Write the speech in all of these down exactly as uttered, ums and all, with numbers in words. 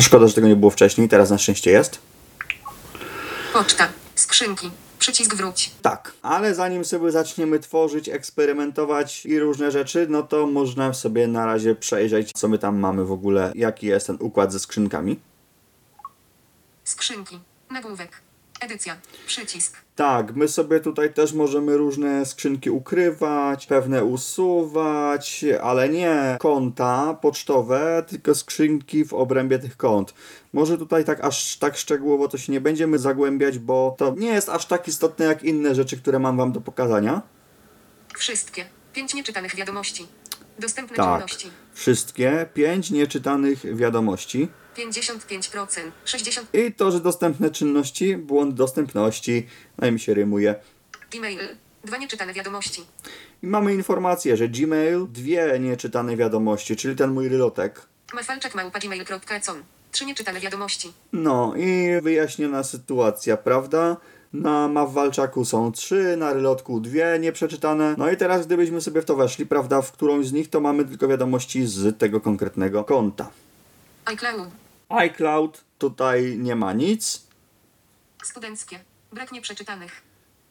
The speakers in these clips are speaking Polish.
No szkoda, że tego nie było wcześniej, teraz na szczęście jest. Poczta. Skrzynki. Przycisk wróć. Tak, ale zanim sobie zaczniemy tworzyć, eksperymentować i różne rzeczy, no to można sobie na razie przejrzeć, co my tam mamy w ogóle, jaki jest ten układ ze skrzynkami. Skrzynki. Nagłówek. Edycja. Przycisk. Tak, my sobie tutaj też możemy różne skrzynki ukrywać, pewne usuwać, ale nie konta pocztowe, tylko skrzynki w obrębie tych kont. Może tutaj tak aż tak szczegółowo to się nie będziemy zagłębiać, bo to nie jest aż tak istotne jak inne rzeczy, które mam wam do pokazania. Wszystkie. Pięć nieczytanych wiadomości. Dostępne Tak, czynności. wszystkie. Pięć nieczytanych wiadomości. pięćdziesiąt pięć procent. sześćdziesiąt procent. I to, że dostępne czynności, błąd dostępności, no i mi się rymuje. Gmail. Dwa nieczytane wiadomości. I mamy informację, że Gmail, dwie nieczytane wiadomości, czyli ten mój rylotek. Mafalczak małpa gmail kropka com. Trzy nieczytane wiadomości. No i wyjaśniona sytuacja, prawda? Na Mawwalczaku są trzy, na rylotku dwie nieprzeczytane. No i teraz gdybyśmy sobie w to weszli, prawda, w którąś z nich, to mamy tylko wiadomości z tego konkretnego konta. iCloud. iCloud, tutaj nie ma nic. Studenckie. Brak nieprzeczytanych.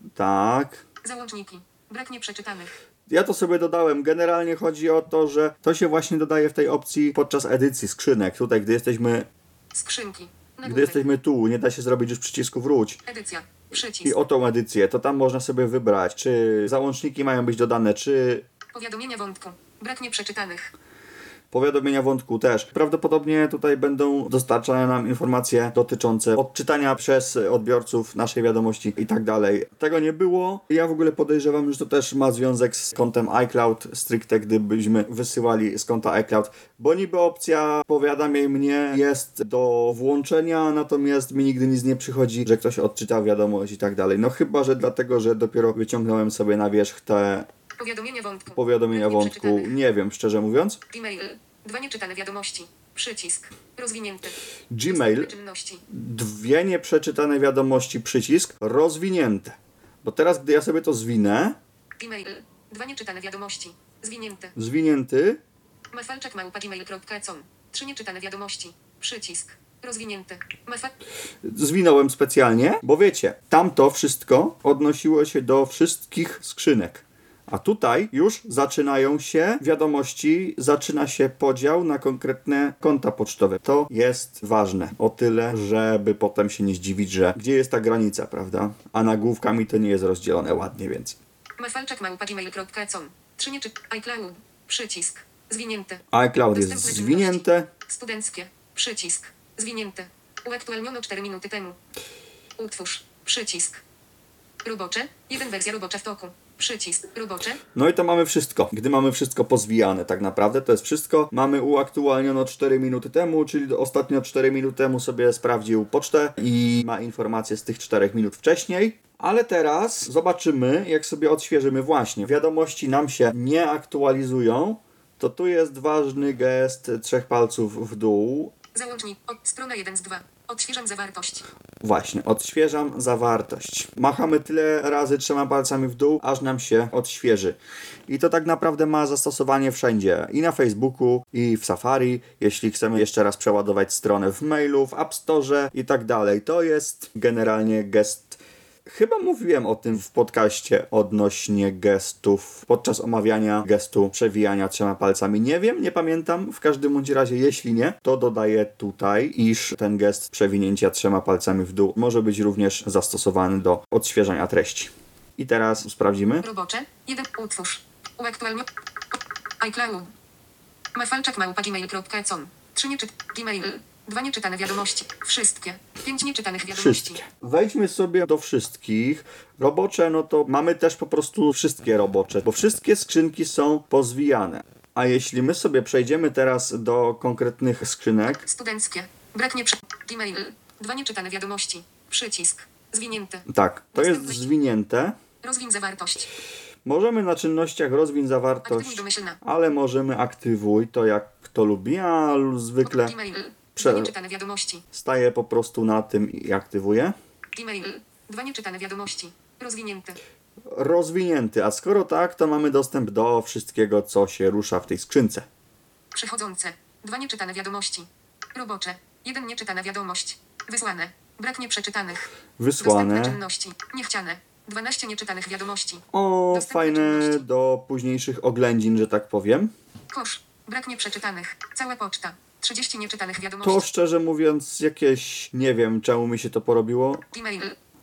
Tak. Załączniki. Brak nieprzeczytanych. Ja to sobie dodałem. Generalnie chodzi o to, że to się właśnie dodaje w tej opcji podczas edycji skrzynek. Tutaj, gdy jesteśmy, Skrzynki. Nagłówek. gdy jesteśmy tu, nie da się zrobić już przycisku wróć. Edycja. I Przycisk. o tą edycję, to tam można sobie wybrać, czy załączniki mają być dodane, czy Powiadomienia wątku. Brak nieprzeczytanych. powiadomienia wątku też. Prawdopodobnie tutaj będą dostarczane nam informacje dotyczące odczytania przez odbiorców naszej wiadomości i tak dalej. Tego nie było. Ja w ogóle podejrzewam, że to też ma związek z kontem iCloud stricte, gdybyśmy wysyłali z konta iCloud, bo niby opcja powiadamiaj mnie jest do włączenia, natomiast mi nigdy nic nie przychodzi, że ktoś odczytał wiadomość i tak dalej. No chyba, że dlatego, że dopiero wyciągnąłem sobie na wierzch te Powiadomienia wątku. powiadomienia Brak wątku. nieprzeczytanych. Nie wiem, szczerze mówiąc. Gmail. Dwa nieczytane wiadomości. Przycisk. Rozwinięty. Gmail, Dostępne czynności. dwie nieprzeczytane wiadomości, przycisk, rozwinięte. Bo teraz, gdy ja sobie to zwinę, Gmail. Dwa nieczytane wiadomości. Zwinięte. zwinięty, Mafalczak małpa gmail kropka com. Trzy nieczytane wiadomości. Przycisk. Rozwinięty. Mafa... zwinąłem specjalnie, bo wiecie, tamto wszystko odnosiło się do wszystkich skrzynek. A tutaj już zaczynają się wiadomości, zaczyna się podział na konkretne konta pocztowe. To jest ważne. O tyle, żeby potem się nie zdziwić, że gdzie jest ta granica, prawda? A nagłówkami to nie jest rozdzielone ładnie, więc. Mafalczak małpa gmail kropka com. Trzy nieczy... iCloud. Przycisk. Zwinięty. iCloud jest Dostępne zwinięte. czynności. Studenckie. Przycisk. Zwinięte. Uaktualniono cztery minuty temu. Utwórz. Przycisk. Robocze. Jeden wersja robocza w toku. Przycisk. Robocze. No i to mamy wszystko. Gdy mamy wszystko pozwijane tak naprawdę, to jest wszystko. Mamy uaktualniono cztery minuty temu, czyli ostatnio cztery minuty temu sobie sprawdził pocztę i ma informacje z tych czterech minut wcześniej. Ale teraz zobaczymy, jak sobie odświeżymy właśnie. Wiadomości nam się nie aktualizują. To tu jest ważny gest trzech palców w dół. Załącznik. Od, strona jeden z dwa. Odświeżam zawartość. Właśnie, odświeżam zawartość. Machamy tyle razy trzema palcami w dół, aż nam się odświeży. I to tak naprawdę ma zastosowanie wszędzie. I na Facebooku, i w Safari, jeśli chcemy jeszcze raz przeładować stronę w mailu, w App Store i tak dalej. To jest generalnie gest. Chyba mówiłem o tym w podcaście odnośnie gestów podczas omawiania gestu przewijania trzema palcami. Nie wiem, nie pamiętam. W każdym bądź razie, jeśli nie, to dodaję tutaj, iż ten gest przewinięcia trzema palcami w dół może być również zastosowany do odświeżania treści. I teraz sprawdzimy. Robocze. Jeden. Utwórz. Uaktualnio. iCloud. Mafalczak małpa gmail kropka com. Trzy nieczyt... Gmail. Dwa nieczytane wiadomości. Wszystkie. Pięć nieczytanych wiadomości. Wszystkie. Wejdźmy sobie do wszystkich. Robocze, no to mamy też po prostu wszystkie robocze, bo wszystkie skrzynki są pozwijane. A jeśli my sobie przejdziemy teraz do konkretnych skrzynek. Studenckie. Brak nieprze... Gmail. Dwa nieczytane wiadomości. Przycisk. Zwinięte. Tak, to jest Dostępność. zwinięte. Rozwin zawartość. Możemy na czynnościach rozwin Aktywuj zawartość, domyślna. ale możemy aktywuj, to jak kto lubi. Ja zwykle Gmail. Prze- Dwa nieczytane wiadomości. staję po prostu na tym i aktywuję. Gmail. Dwa nieczytane wiadomości. Rozwinięte. Rozwinięty, a skoro tak, to mamy dostęp do wszystkiego, co się rusza w tej skrzynce. Przechodzące. Dwa nieczytane wiadomości. Robocze. jeden nieczytana wiadomość. Wysłane. Brak nieprzeczytanych. Wysłane. Dostępne czynności. Niechciane. dwanaście nieczytanych wiadomości. O, Dostępne fajne czynności. do późniejszych oględzin, że tak powiem. Kosz. Brak nieprzeczytanych. Cała poczta. trzydzieści nieczytanych wiadomości. To szczerze mówiąc jakieś, nie wiem czemu mi się to porobiło. Gmail.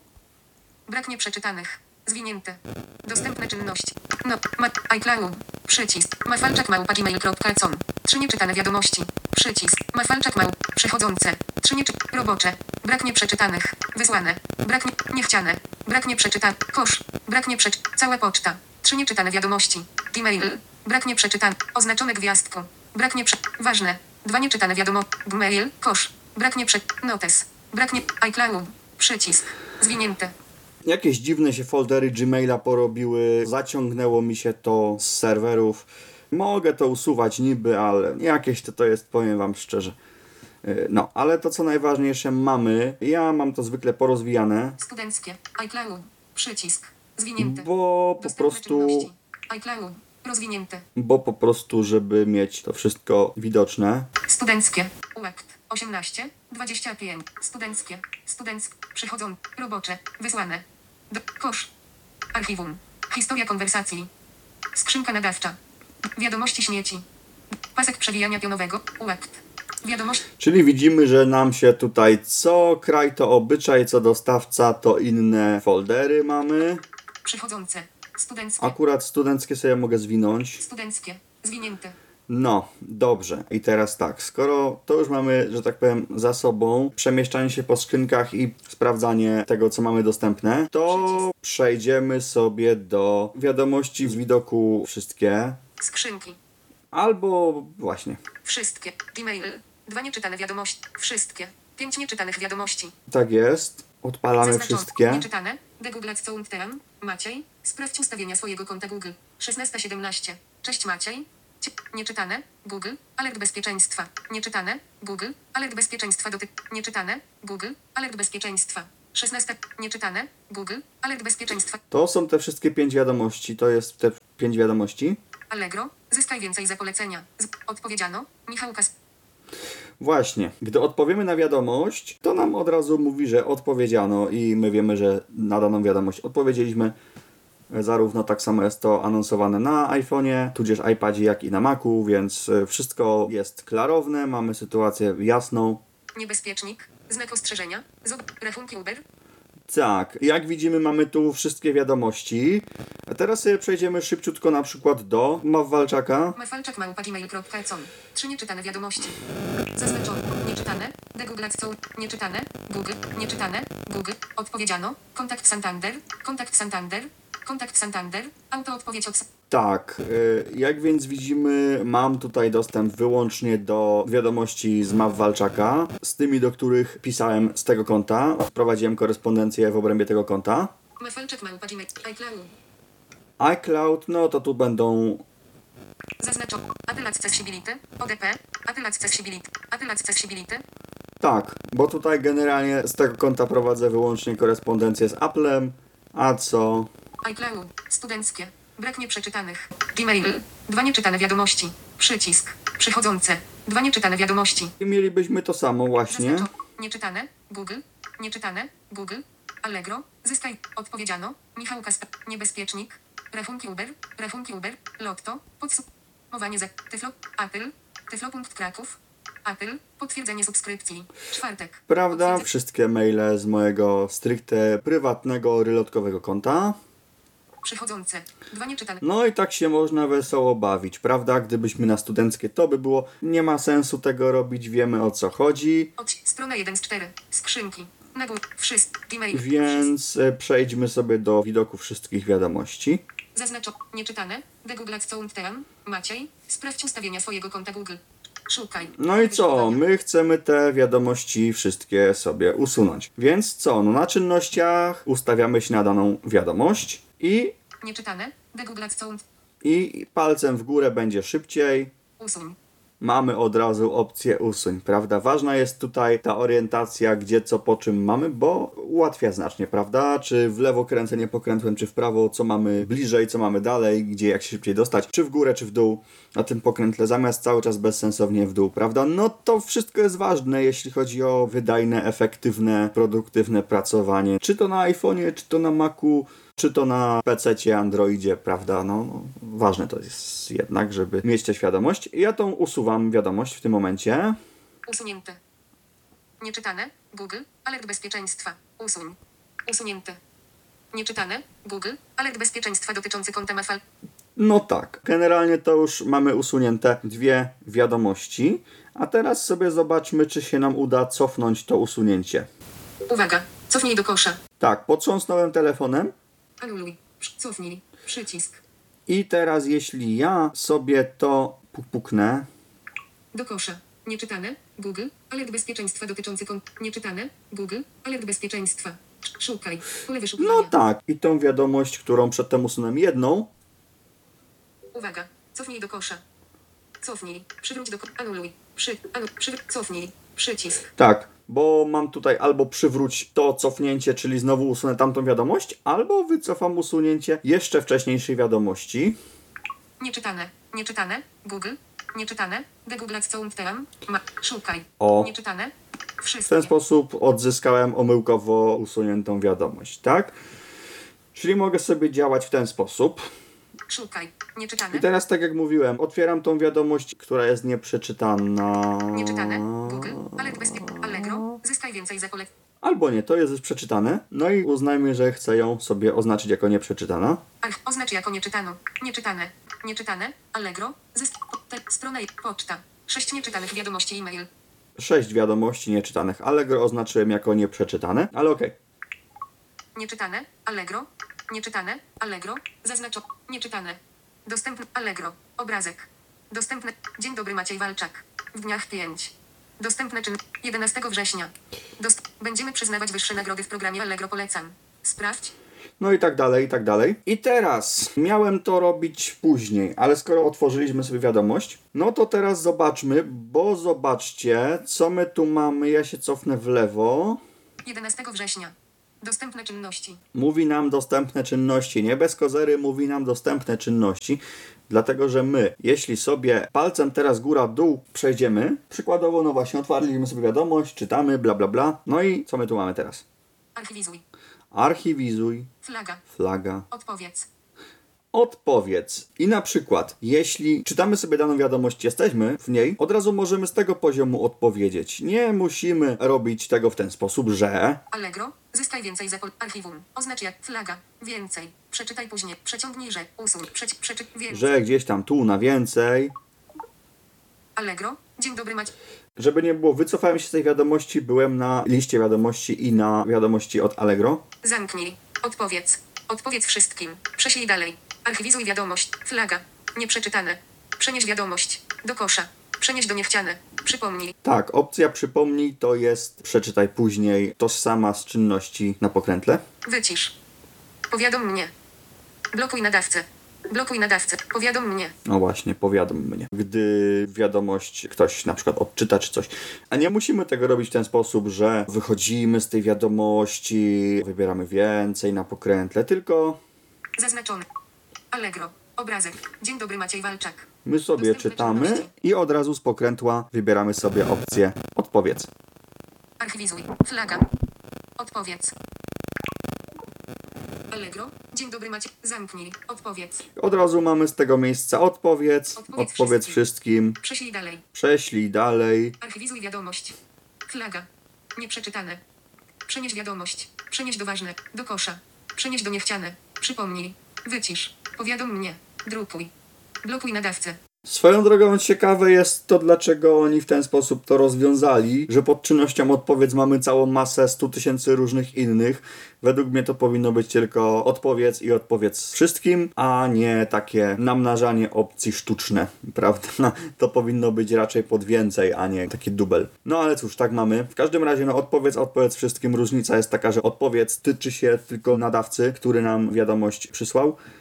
Brak nieprzeczytanych. Zwinięte. Dostępne czynności. No. Ma, iCloud. Przycisk. Mafalczak małpa gmail kropka com. Trzy nieczytane wiadomości. Przycisk. Mafalczak małp. Przychodzące. Trzy nieczy... Robocze. Brak nieprzeczytanych. Wysłane. Brak nie... Niechciane. Brak nieprzeczytanych. Kosz. Brak nieprzeczy... Cała poczta. Trzy nieczytane wiadomości. Gmail. Brak nieprzeczytanych. Oznaczone gwiazdką. Brak nieprze... Ważne. Dwa nieczytane wiadomo... Gmail. Kosz. Brak nieprze... Notes. Brak nie... iCloud. Przycisk. Zwinięte. Jakieś dziwne się foldery Gmaila porobiły, zaciągnęło mi się to z serwerów. Mogę to usuwać niby, ale jakieś to to jest, powiem wam szczerze. Yy, No, ale to co najważniejsze mamy, ja mam to zwykle porozwijane, Studenckie. iCloud. Przycisk. Zwinięte. bo po Dostępne prostu, czynności. iCloud. Rozwinięte. bo po prostu, żeby mieć to wszystko widoczne. Studenckie. Uekt. osiemnaście. dwadzieścia pięć. Studenckie. Studenckie. Przychodzą. Robocze. Wysłane. Do, kosz. Archiwum. Historia konwersacji. Skrzynka nadawcza. Wiadomości śmieci. Pasek przewijania pionowego. Uekt. Wiadomość. Czyli widzimy, że nam się tutaj co kraj to obyczaj, co dostawca to inne foldery mamy. Przychodzące. Studenckie. Akurat studenckie sobie mogę zwinąć. Studenckie. Zwinięte. No, dobrze. I teraz tak, skoro to już mamy, że tak powiem, za sobą, przemieszczanie się po skrzynkach i sprawdzanie tego, co mamy dostępne, to przejdziemy sobie do wiadomości z widoku wszystkie, Skrzynki. albo właśnie, Wszystkie. Gmail. Dwa nieczytane wiadomości. Wszystkie. Pięć nieczytanych wiadomości. tak jest, odpalamy Zaznaczone. wszystkie. Nieczytane. Degooglac.com. Maciej. Sprawdź ustawienia swojego konta Google. szesnaście siedemnaście. Cześć Maciej. Cie- Nieczytane. Google. Alert bezpieczeństwa. Nieczytane. Google. Alert bezpieczeństwa dotyk. Nieczytane. Google. Alert bezpieczeństwa. szesnaście. Nieczytane. Google. Alert bezpieczeństwa. To są te wszystkie pięć wiadomości, to jest te pięć wiadomości. Allegro. Zyskaj więcej za polecenia. Z- odpowiedziano. Michał Kas. Właśnie, gdy odpowiemy na wiadomość, to nam od razu mówi, że odpowiedziano i my wiemy, że na daną wiadomość odpowiedzieliśmy. Zarówno tak samo jest to anonsowane na iPhone'ie, tudzież iPadzie, jak i na Macu, więc wszystko jest klarowne, mamy sytuację jasną. Niebezpiecznik. Znak ostrzeżenia. Zob. Rachunki Uber. Tak, jak widzimy, mamy tu wszystkie wiadomości. A teraz sobie przejdziemy szybciutko na przykład do Mawalczaka. Mafalczak małpa gmail kropka com. Trzy nieczytane wiadomości. Zaznaczone. Nieczytane. Degooglac.co. Nieczytane. Google. Nieczytane. Google. Odpowiedziano. Kontakt Santander. Kontakt Santander. Kontakt Santander. Autoodpowiedź od... Tak, y, jak więc widzimy, mam tutaj dostęp wyłącznie do wiadomości z Mawalczaka, z tymi, do których pisałem z tego konta. Prowadziłem korespondencję w obrębie tego konta. Mafalczak małpa gmail. iCloud. iCloud, no to tu będą... Zaznaczono. Apple Accessibility. O D P. Apple Accessibility. Apple Accessibility. Tak, bo tutaj generalnie z tego konta prowadzę wyłącznie korespondencję z Applem, a co... iCloud. Studenckie. Brak nieprzeczytanych. Gmail. Dwa nieczytane wiadomości. Przycisk. Przychodzące. Dwa nieczytane wiadomości. I mielibyśmy to samo właśnie. Zaznaczono. Nieczytane. Google. Nieczytane. Google. Allegro. Zyskaj. Odpowiedziano. Michał Kasper. Niebezpiecznik. Rachunki Uber. Rachunki Uber. Lotto. Podsumowanie za Tyflo. Apple. Tyflo.kraków. Apple. Potwierdzenie subskrypcji. Czwartek. Prawda? Potwierdze- Wszystkie maile z mojego stricte prywatnego, rylotkowego konta. Przychodzące. Dwa nieczytane. No i tak się można wesoło bawić, prawda? Gdybyśmy na studenckie to by było. Nie ma sensu tego robić, wiemy o co chodzi. Od strona jeden z czterech. Skrzynki. Nagłówek. Wszystko. Gmail. Więc e, przejdźmy sobie do widoku wszystkich wiadomości. Zaznaczono. Nieczytane. Degooglac.com. Maciej. Sprawdź ustawienia swojego konta Google. Szukaj. No i co? Wyszukiwania. My chcemy te wiadomości wszystkie sobie usunąć. Więc co? No na czynnościach ustawiamy się na daną wiadomość i, Nieczytane. Degooglac.com. i palcem w górę będzie szybciej. Usuń. mamy od razu opcję usuń, prawda? Ważna jest tutaj ta orientacja, gdzie co po czym mamy, bo ułatwia znacznie, prawda? Czy w lewo kręcenie pokrętłem, czy w prawo, co mamy bliżej, co mamy dalej, gdzie jak się szybciej dostać, czy w górę, czy w dół na tym pokrętle, zamiast cały czas bezsensownie w dół, prawda? No to wszystko jest ważne, jeśli chodzi o wydajne, efektywne, produktywne pracowanie. Czy to na iPhone'ie, czy to na Macu, czy to na pececie, Androidzie, prawda? No, no, ważne to jest jednak, żeby mieć tę świadomość. Ja tą usuwam wiadomość w tym momencie. Usunięte. Nieczytane. Google. Alert bezpieczeństwa. Usuń. Usunięte. Nieczytane. Google. Alert bezpieczeństwa dotyczący konta Mafal. No tak, generalnie to już mamy usunięte dwie wiadomości. A teraz sobie zobaczmy, czy się nam uda cofnąć to usunięcie. Uwaga. Cofnij do kosza. Tak, potrząsnąłem telefonem. Anuluj. Cofnij. Przycisk. I teraz jeśli ja sobie to puknę. Do kosza. Nieczytane. Google. Alert bezpieczeństwa dotyczący kont... Nieczytane. Google. Alert bezpieczeństwa. Szukaj. Pole wyszukiwania. No tak, i tą wiadomość, którą przedtem usunąłem jedną. Uwaga. Cofnij do kosza. Cofnij. Przywróć do... Ko- anuluj. Przy... Anu... Przywróć... Cofnij. Przycisk. Tak, bo mam tutaj albo przywróć to cofnięcie, czyli znowu usunę tamtą wiadomość, albo wycofam usunięcie jeszcze wcześniejszej wiadomości. Nieczytane. Nieczytane. Google. Nieczytane. Degooglać co umteam. Ma. Szukaj. O. Nieczytane. W Wszystkie. ten sposób odzyskałem omyłkowo usuniętą wiadomość, tak? Czyli mogę sobie działać w ten sposób. Szukaj. Nieczytane. I teraz, tak jak mówiłem, otwieram tą wiadomość, która jest nieprzeczytana. Nieczytane. Google. Alert bezpieczeństwa. Allegro. Zyskaj więcej za pole. Albo nie, to jest już przeczytane. No i uznajmy, że chcę ją sobie oznaczyć jako nieprzeczytana. Ach, oznacz jako nieczytaną. Nieczytane. Nieczytane. Allegro. Zysk. Te, strona i poczta. Sześć nieczytanych wiadomości e-mail. Sześć wiadomości nieczytanych. Allegro oznaczyłem jako nieprzeczytane, ale okej. Nieczytane. Allegro. Nieczytane. Allegro. Zaznaczo. Nieczytane. Dostępny. Allegro. Obrazek. Dostępne. Dzień dobry Maciej Walczak. W dniach pięć. Dostępne czyn. jedenastego września. Dost... Będziemy przyznawać wyższe nagrody w programie Allegro polecam. Sprawdź. No i tak dalej, i tak dalej. I teraz miałem to robić później, ale skoro otworzyliśmy sobie wiadomość, no to teraz zobaczmy, bo zobaczcie, co my tu mamy. Ja się cofnę w lewo. jedenastego września. Dostępne czynności. Mówi nam dostępne czynności, nie bez kozery, mówi nam dostępne czynności, dlatego że my, jeśli sobie palcem teraz góra-dół przejdziemy, przykładowo, no właśnie, otwarliśmy sobie wiadomość, czytamy, bla bla bla, no i co my tu mamy teraz? Archiwizuj. Archiwizuj, Flaga. flaga, Odpowiedz. odpowiedz. I na przykład, jeśli czytamy sobie daną wiadomość, jesteśmy w niej, od razu możemy z tego poziomu odpowiedzieć. Nie musimy robić tego w ten sposób, że... Allegro. Zyskaj więcej za pol... Archiwum. Oznacz jak. Flaga. Więcej. Przeczytaj później. Przeciągnij, że. Usuń. Przeci... Przeczy... Więcej. że gdzieś tam tu na więcej. Allegro. Dzień dobry Maciej. Żeby nie było, wycofałem się z tej wiadomości, byłem na liście wiadomości i na wiadomości od Allegro. Zamknij. Odpowiedz. Odpowiedz wszystkim. Prześlij dalej. Archiwizuj wiadomość. Flaga. Nieprzeczytane. Przenieś wiadomość. Do kosza. Przenieś do niechciane. Przypomnij. Tak, opcja przypomnij to jest przeczytaj później, tożsama z czynności na pokrętle. Wycisz. Powiadom mnie. Blokuj nadawcę. Blokuj nadawcę. Powiadom mnie. No właśnie, powiadom mnie. Gdy wiadomość ktoś na przykład odczyta czy coś. A nie musimy tego robić w ten sposób, że wychodzimy z tej wiadomości, wybieramy więcej na pokrętle, tylko Zaznaczony. Allegro. Obrazek. Dzień dobry Maciej Walczak. my sobie Dostępne czytamy czynności. i od razu z pokrętła wybieramy sobie opcję odpowiedz. Archiwizuj. Flaga. Odpowiedz. Allegro. Dzień dobry Maciej. Zamknij. Odpowiedz. Od razu mamy z tego miejsca odpowiedz, Odpowiedz odpowiedz wszystkim. wszystkim, Prześlij dalej. prześlij dalej. Archiwizuj wiadomość. Flaga. Nieprzeczytane. Przenieś wiadomość. Przenieś do ważne. Do kosza. Przenieś do niechciane. Przypomnij. Wycisz. Powiadom mnie. Drukuj. Blokuj nadawcę. Swoją drogą ciekawe jest to, dlaczego oni w ten sposób to rozwiązali, że pod czynnością odpowiedz mamy całą masę stu tysięcy różnych innych. Według mnie to powinno być tylko odpowiedz i odpowiedz wszystkim, a nie takie namnażanie opcji sztuczne, prawda? To powinno być raczej pod więcej, a nie taki dubel. No ale cóż, tak mamy. W każdym razie, no odpowiedz, odpowiedz wszystkim. Różnica jest taka, że odpowiedz tyczy się tylko nadawcy, który nam wiadomość przysłał,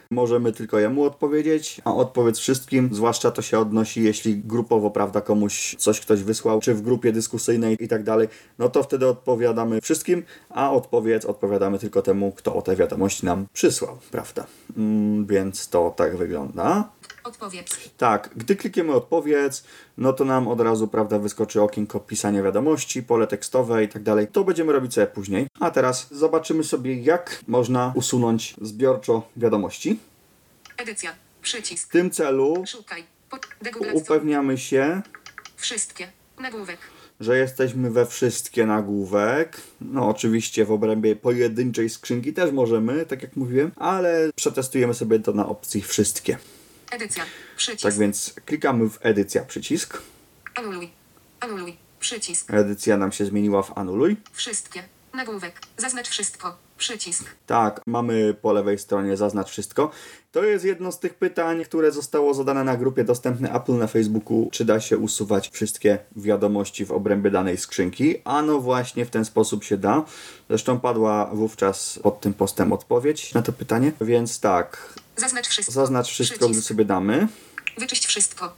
możemy tylko jemu odpowiedzieć, a odpowiedz wszystkim, zwłaszcza to się odnosi, jeśli grupowo, prawda, komuś coś ktoś wysłał, czy w grupie dyskusyjnej i tak dalej, no to wtedy odpowiadamy wszystkim, a odpowiedz odpowiadamy tylko temu, kto o tę wiadomość nam przysłał, prawda? Mm, więc to tak wygląda. Odpowiedz. Tak, gdy klikniemy odpowiedz, no to nam od razu, prawda, wyskoczy okienko pisania wiadomości, pole tekstowe i tak dalej. To będziemy robić sobie później. A teraz zobaczymy sobie, jak można usunąć zbiorczo wiadomości. Edycja. Przycisk. W tym celu Szukaj. Pod... Degooglacja. upewniamy się, Wszystkie. Nagłówek. że jesteśmy we wszystkie nagłówek. No oczywiście w obrębie pojedynczej skrzynki też możemy, tak jak mówiłem, ale przetestujemy sobie to na opcji wszystkie. Edycja. Przycisk. Tak więc klikamy w edycja przycisk. Anuluj. Anuluj. Przycisk. Edycja nam się zmieniła w anuluj. Wszystkie. Nagłówek. Zaznacz wszystko. Przycisk. Tak, mamy po lewej stronie zaznacz wszystko. To jest jedno z tych pytań, które zostało zadane na grupie dostępne Apple na Facebooku. Czy da się usuwać wszystkie wiadomości w obrębie danej skrzynki? A no właśnie w ten sposób się da. Zresztą padła wówczas pod tym postem odpowiedź na to pytanie. Więc tak, Zaznacz wszystko. zaznacz wszystko, gdy Przycisk. sobie damy. Wyczyść wszystko.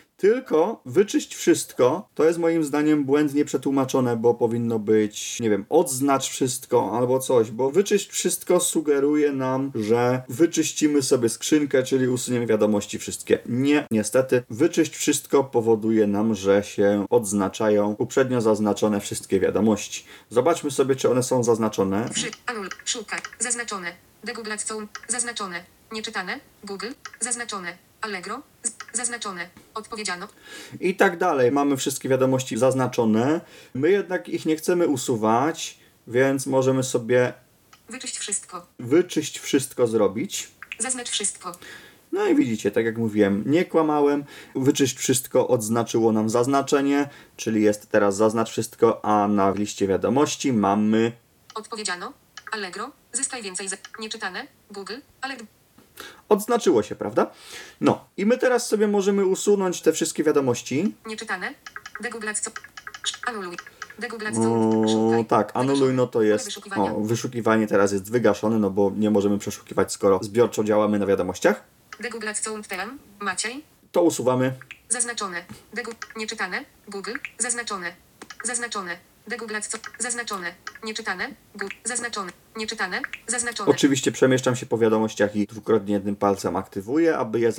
Tylko wyczyść wszystko, to jest moim zdaniem błędnie przetłumaczone, bo powinno być, nie wiem, odznacz wszystko albo coś, bo wyczyść wszystko sugeruje nam, że wyczyścimy sobie skrzynkę, czyli usuniemy wiadomości wszystkie. Nie, niestety, wyczyść wszystko powoduje nam, że się odznaczają uprzednio zaznaczone wszystkie wiadomości. Zobaczmy sobie, czy one są zaznaczone. Wszy. Anul. Szukaj. Zaznaczone. Degooglacja. Zaznaczone. Nieczytane. Google. Zaznaczone. Allegro. Z- zaznaczone. Odpowiedziano. I tak dalej. Mamy wszystkie wiadomości zaznaczone. My jednak ich nie chcemy usuwać, więc możemy sobie Wyczyść wszystko. wyczyść wszystko zrobić. Zaznacz wszystko. No i widzicie, tak jak mówiłem, nie kłamałem. Wyczyść wszystko odznaczyło nam zaznaczenie, czyli jest teraz zaznacz wszystko, a na liście wiadomości mamy... Odpowiedziano. Allegro. Zyskaj więcej. Za- nieczytane. Google. Allegro. Odznaczyło się, prawda? No i my teraz sobie możemy usunąć te wszystkie wiadomości. Nieczytane. Degooglacja. Anuluj. Degooglacja. O, Szukaj. tak, anuluj, no to Pole jest... wyszukiwania. O, wyszukiwanie teraz jest wygaszone, no bo nie możemy przeszukiwać, skoro zbiorczo działamy na wiadomościach. Degooglacja. Telam. Maciej. To usuwamy. Zaznaczone. Degu... Nieczytane. Google. Zaznaczone. Zaznaczone. Degooglacja. Zaznaczone. Nieczytane. Google. Zaznaczone. Nieczytane. Zaznaczone. Oczywiście przemieszczam się po wiadomościach i dwukrotnie jednym palcem aktywuję, aby je